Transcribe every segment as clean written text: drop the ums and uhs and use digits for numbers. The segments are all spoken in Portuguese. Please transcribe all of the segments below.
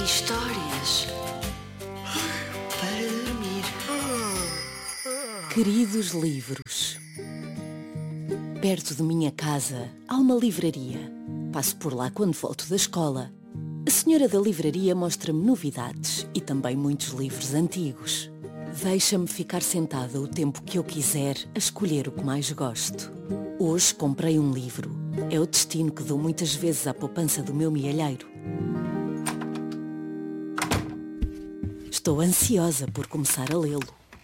Histórias para dormir. Queridos livros, perto de minha casa há uma livraria. Passo por lá quando volto da escola. A senhora da livraria mostra-me novidades e também muitos livros antigos. Deixa-me ficar sentada o tempo que eu quiser a escolher o que mais gosto. Hoje comprei um livro. É o destino que dou muitas vezes à poupança do meu mielheiro. Estou ansiosa por começar a lê-lo.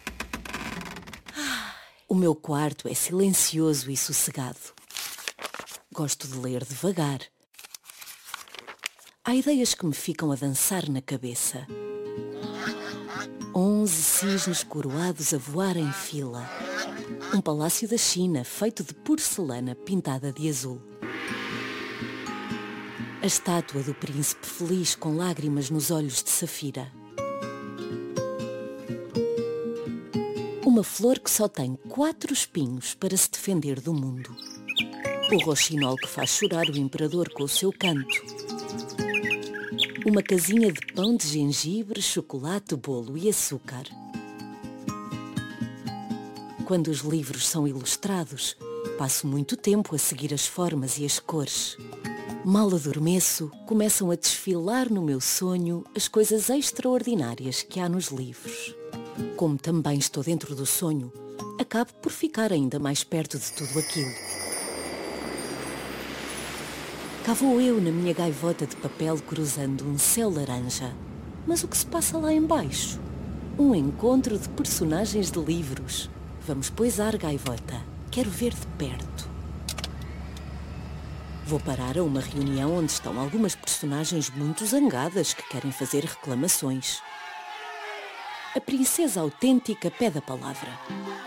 O meu quarto é silencioso e sossegado. Gosto de ler devagar. Há ideias que me ficam a dançar na cabeça. 11 cisnes coroados a voar em fila. Um palácio da China feito de porcelana pintada de azul. A estátua do príncipe feliz com lágrimas nos olhos de safira. Uma flor que só tem 4 espinhos para se defender do mundo. O roxinol que faz chorar o imperador com o seu canto. Uma casinha de pão de gengibre, chocolate, bolo e açúcar. Quando os livros são ilustrados, passo muito tempo a seguir as formas e as cores. Mal adormeço, começam a desfilar no meu sonho as coisas extraordinárias que há nos livros. Como também estou dentro do sonho, acabo por ficar ainda mais perto de tudo aquilo. Cá vou eu na minha gaivota de papel cruzando um céu laranja. Mas o que se passa lá embaixo? Um encontro de personagens de livros. Vamos poisar, gaivota. Quero ver de perto. Vou parar a uma reunião onde estão algumas personagens muito zangadas que querem fazer reclamações. A princesa autêntica pede a palavra.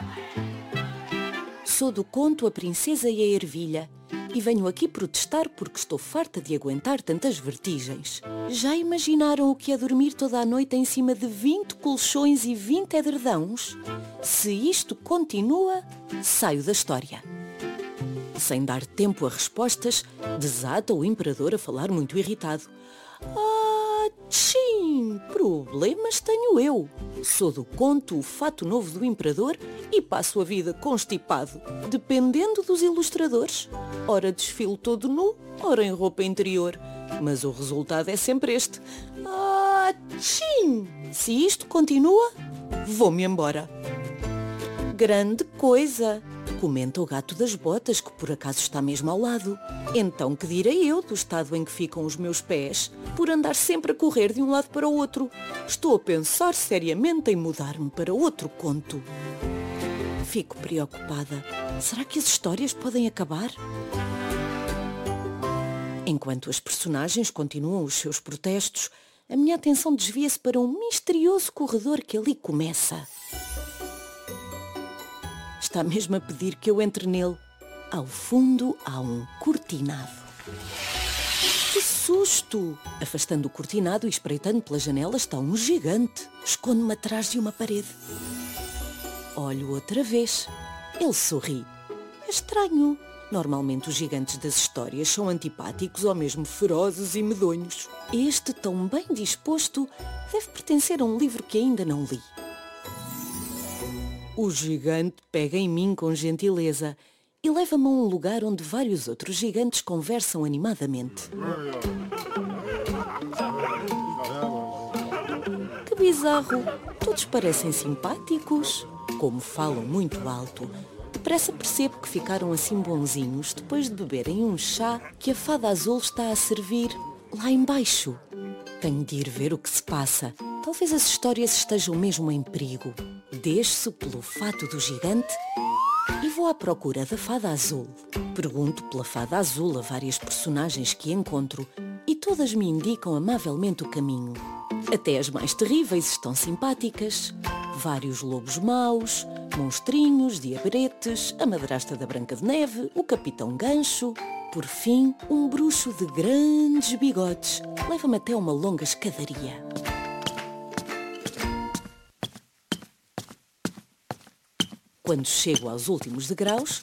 Sou do conto A Princesa e a Ervilha e venho aqui protestar porque estou farta de aguentar tantas vertigens. Já imaginaram o que é dormir toda a noite em cima de 20 colchões e 20 edredãos? Se isto continua, saio da história. Sem dar tempo a respostas, desata o imperador a falar muito irritado. Tchim! Problemas tenho eu. Sou do conto O Fato Novo do Imperador e passo a vida constipado, dependendo dos ilustradores. Ora desfilo todo nu, ora em roupa interior. Mas o resultado é sempre este. Tchim! Se isto continua, vou-me embora. Grande coisa! Comenta o gato das botas, que por acaso está mesmo ao lado. Então que direi eu do estado em que ficam os meus pés por andar sempre a correr de um lado para o outro? Estou a pensar seriamente em mudar-me para outro conto. Fico preocupada. Será que as histórias podem acabar? Enquanto as personagens continuam os seus protestos, a minha atenção desvia-se para um misterioso corredor que ali começa. Está mesmo a pedir que eu entre nele. Ao fundo há um cortinado. Que susto! Afastando o cortinado e espreitando pela janela está um gigante. Escondo-me atrás de uma parede. Olho outra vez. Ele sorri. É estranho. Normalmente os gigantes das histórias são antipáticos ou mesmo ferozes e medonhos. Este, tão bem disposto, deve pertencer a um livro que ainda não li. O gigante pega em mim com gentileza e leva-me a um lugar onde vários outros gigantes conversam animadamente. Que bizarro! Todos parecem simpáticos. Como falam muito alto, depressa percebo que ficaram assim bonzinhos depois de beberem um chá que a fada azul está a servir lá embaixo. Tenho de ir ver o que se passa. Talvez as histórias estejam mesmo em perigo. Desço pelo fato do gigante e vou à procura da fada azul. Pergunto pela fada azul a várias personagens que encontro e todas me indicam amavelmente o caminho. Até as mais terríveis estão simpáticas. Vários lobos maus, monstrinhos, diabretes, a madrasta da Branca de Neve, o Capitão Gancho. Por fim, um bruxo de grandes bigodes leva-me até uma longa escadaria. Quando chego aos últimos degraus,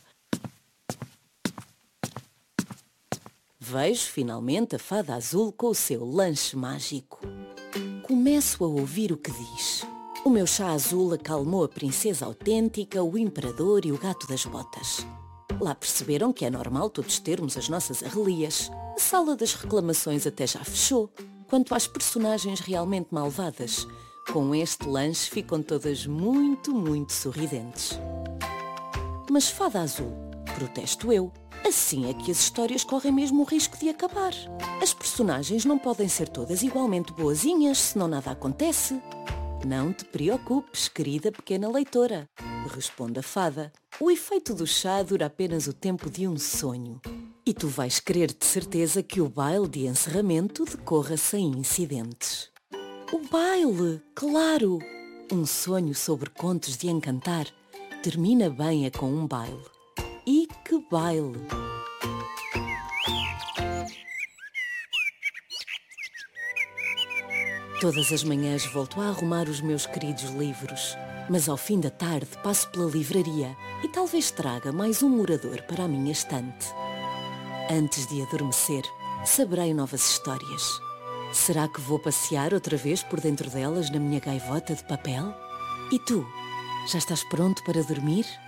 vejo finalmente a fada azul com o seu lanche mágico. começo a ouvir o que diz. O meu chá azul acalmou a princesa autêntica, o imperador e o gato das botas. Lá perceberam que é normal todos termos as nossas arrelias. A sala das reclamações até já fechou. Quanto às personagens realmente malvadas, com este lanche ficam todas muito, muito sorridentes. Mas Fada Azul, protesto eu, assim é que as histórias correm mesmo o risco de acabar. As personagens não podem ser todas igualmente boazinhas, senão nada acontece. Não te preocupes, querida pequena leitora, responde a fada. O efeito do chá dura apenas o tempo de um sonho. E tu vais querer de certeza que o baile de encerramento decorra sem incidentes. O baile, claro! Um sonho sobre contos de encantar termina bem com um baile. E que baile! Todas as manhãs volto a arrumar os meus queridos livros, mas ao fim da tarde passo pela livraria e talvez traga mais um morador para a minha estante. Antes de adormecer, saberei novas histórias. Será que vou passear outra vez por dentro delas na minha gaivota de papel? E tu, já estás pronto para dormir?